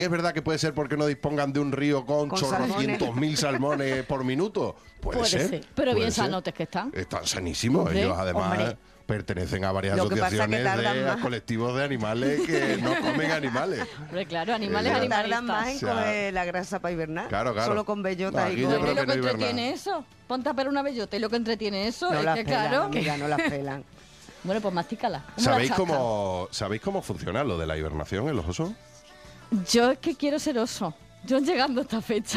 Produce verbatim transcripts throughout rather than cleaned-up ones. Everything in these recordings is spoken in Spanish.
¿Es verdad que puede ser porque no dispongan de un río con, con chorrocientos mil salmones por minuto? Puede, puede ser, ser. Pero puede bien ser. sanotes que están. Están sanísimos. Hombre, ellos además hombre. pertenecen a varias Lo asociaciones de colectivos de animales que no comen animales. Pero claro, animales, eh, animales. Tardan más en o sea, coger la grasa para hibernar. Claro, claro. Solo con bellotas no, y con... ¿Y lo que no entretiene eso? Ponte a pelar una bellota y lo que entretiene eso no es las que pelan, claro... amiga, no las pelan. Bueno, pues mastícala. ¿Sabéis cómo, ¿Sabéis cómo funciona lo de la hibernación en los osos? Yo es que quiero ser oso. Yo llegando a esta fecha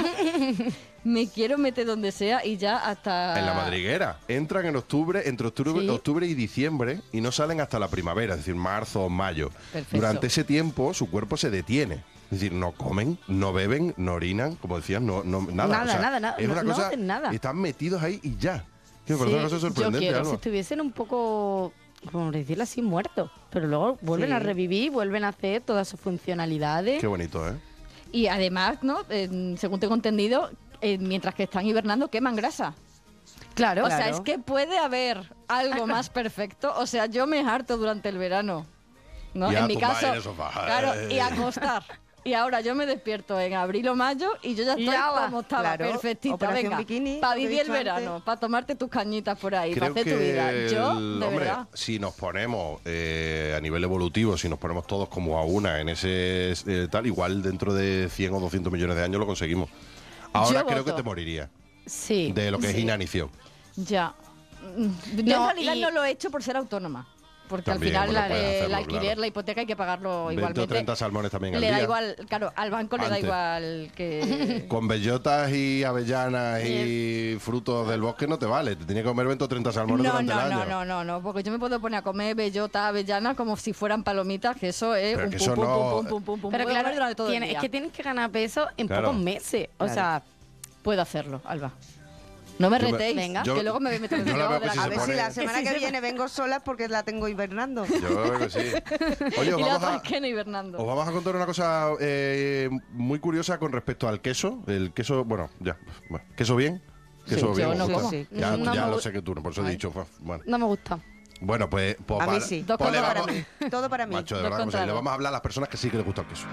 me quiero meter donde sea y ya hasta... En la madriguera. Entran en octubre, entre octubre, ¿sí? octubre y diciembre y no salen hasta la primavera, es decir, marzo o mayo. Perfecto. Durante ese tiempo su cuerpo se detiene. Es decir, no comen, no beben, no orinan, como decías, no, no, nada. Nada, o sea, nada, nada. Es una no, cosa, no hacen nada. Están metidos ahí y ya. Que me sí, parece una cosa sorprendente. Yo quiero, Alba. si estuviesen un poco... como decirlo así, muertos. Pero luego vuelven sí. a revivir, vuelven a hacer todas sus funcionalidades. Qué bonito, ¿eh? Y además, ¿no? Eh, según tengo entendido, eh, mientras que están hibernando, queman grasa. Claro, O claro. sea, es que puede haber algo más perfecto. O sea, yo me harto durante el verano, ¿no? Y en mi caso, en el sofá. claro, y acostar. Y ahora yo me despierto en abril o mayo y yo ya estoy ya como estaba, claro. perfectita. Operación Venga, bikini, para vivir el antes. verano, para tomarte tus cañitas por ahí, Creo para hacer que tu vida. Yo, el, de hombre, verdad. si nos ponemos eh, a nivel evolutivo, si nos ponemos todos como a una en ese eh, tal, igual dentro de cien o doscientos millones de años lo conseguimos. Ahora Yo creo voto. que te moriría. Sí. De lo que sí. es inanición. Ya. Yo No, en realidad y- no lo he hecho por ser autónoma. Porque También, al final bueno, la, puedes eh, hacerlo, el alquiler, claro. la hipoteca hay que pagarlo veinte igualmente. o treinta salmones también al Le da día. igual, claro, al banco le da Antes. igual que... Con bellotas y avellanas y frutos del bosque no te vale. Te tienes que comer veinte o treinta salmones No, durante no, el año. no, no, no, no, porque yo me puedo poner a comer bellota, avellana como si fueran palomitas, que eso es Pero un que pum, eso pum, no- pum, pum, pum, pum, pum. Pero Puedo comer claro, durante todo el tiene- es día. que tienes que ganar peso en Claro. pocos meses. O Claro. sea, Puedo hacerlo, Alba. No me Yo me- retéis, Venga. yo- que luego me voy a meter en yo el la debajo veo de que la si a se ver cabeza. si pone- la semana Sí, que sí, viene vengo sola porque la tengo hibernando. Yo creo que sí. Oye, os Y la vamos otra a... es que no hibernando. Os vamos a contar una cosa eh, muy curiosa con respecto al queso. El queso, bueno, ya, bueno, queso bien. Queso Sí, bien, yo os no gusta. como. Sí. Ya, No ya me lo gu- sé que tú no, por eso he Ay. dicho. pues, Bueno, No me gusta. bueno pues, pues A mí para- sí. Dos pues le cosas vamos, para mí. Todo para mí. macho, de Dos verdad, contra le dos. vamos a hablar a las personas que sí que les gusta el queso.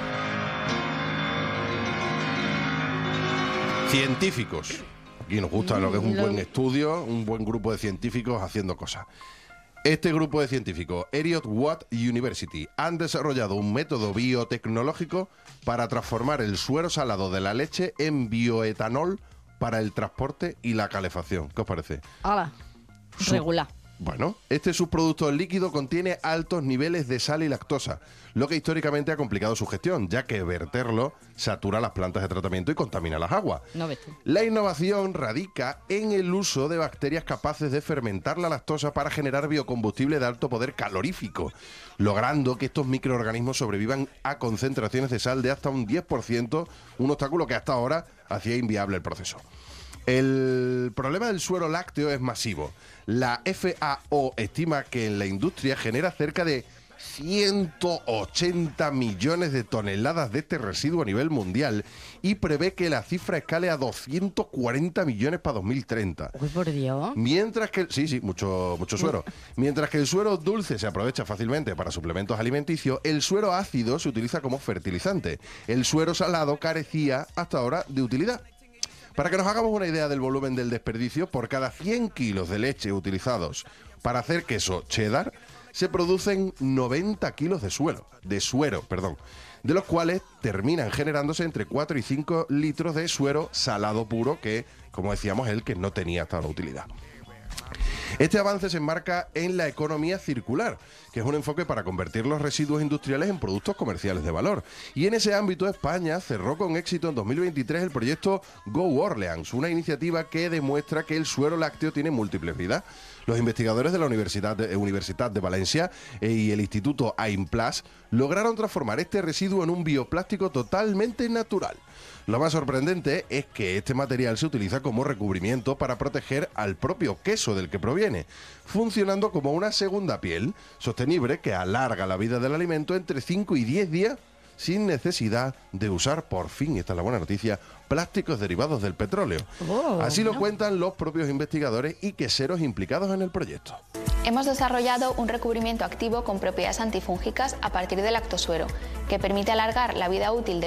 Científicos. Aquí nos gusta lo que es un Lo- buen estudio, un buen grupo de científicos haciendo cosas. Este grupo de científicos, Heriot Watt University, han desarrollado un método biotecnológico para transformar el suero salado de la leche en bioetanol para el transporte y la calefacción. ¿Qué os parece? Hala, Su- regular. Bueno, este subproducto líquido contiene altos niveles de sal y lactosa, lo que históricamente ha complicado su gestión, ya que verterlo satura las plantas de tratamiento y contamina las aguas. No ves tú. La innovación radica en el uso de bacterias capaces de fermentar la lactosa para generar biocombustible de alto poder calorífico, logrando que estos microorganismos sobrevivan a concentraciones de sal de hasta un diez por ciento, un obstáculo que hasta ahora hacía inviable el proceso. El problema del suero lácteo es masivo. La F A O estima que en la industria genera cerca de ciento ochenta millones de toneladas de este residuo a nivel mundial y prevé que la cifra escale a doscientos cuarenta millones para dos mil treinta. Uy, por Dios. Mientras que, sí, sí, mucho, mucho suero. Mientras que el suero dulce se aprovecha fácilmente para suplementos alimenticios, el suero ácido se utiliza como fertilizante. El suero salado carecía hasta ahora de utilidad. Para que nos hagamos una idea del volumen del desperdicio, por cada cien kilos de leche utilizados para hacer queso cheddar, se producen noventa kilos de suero, de suero, perdón, de los cuales terminan generándose entre cuatro y cinco litros de suero salado puro, que, como decíamos, es el que no tenía hasta la utilidad. Este avance se enmarca en la economía circular, que es un enfoque para convertir los residuos industriales en productos comerciales de valor. Y en ese ámbito España cerró con éxito en dos mil veintitrés el proyecto Go Orleans, una iniciativa que demuestra que el suero lácteo tiene múltiples vidas. Los investigadores de la Universidad de, Universitat de Valencia eh, y el Instituto AIMPLAS lograron transformar este residuo en un bioplástico totalmente natural. Lo más sorprendente es que este material se utiliza como recubrimiento para proteger al propio queso del que proviene, funcionando como una segunda piel sostenible que alarga la vida del alimento entre cinco y diez días sin necesidad de usar, por fin, esta es la buena noticia, plásticos derivados del petróleo. Oh, Así lo no. cuentan los propios investigadores y queseros implicados en el proyecto. Hemos desarrollado un recubrimiento activo con propiedades antifúngicas a partir del lactosuero, que permite alargar la vida útil del